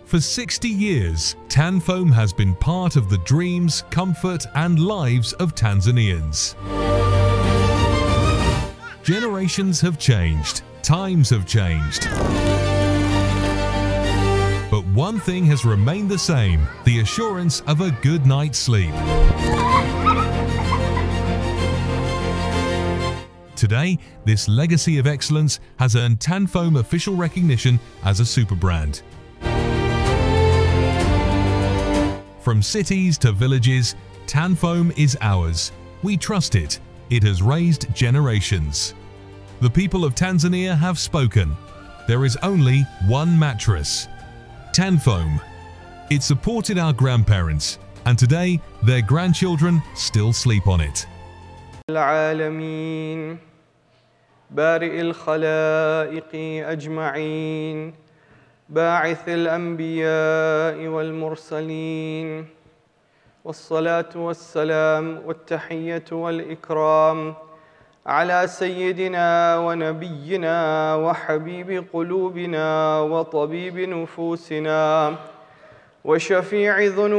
For 60 years, Tanfoam has been part of the dreams, comfort and lives of Tanzanians. Generations have changed, times have changed. But one thing has remained the same, the assurance of a good night's sleep. Today, this legacy of excellence has earned Tanfoam official recognition as a super brand. From cities to villages, Tanfoam is ours. We trust it. It has raised generations. The people of Tanzania have spoken. There is only one mattress, Tanfoam. It supported our grandparents, and today their grandchildren still sleep on it. العالمين بارئ الخلائق أجمعين باعث الأنبياء والمرسلين والصلاة والسلام والتحية والإكرام على سيدنا ونبينا وحبيب قلوبنا وطبيب نفوسنا وشفيع ذنوبنا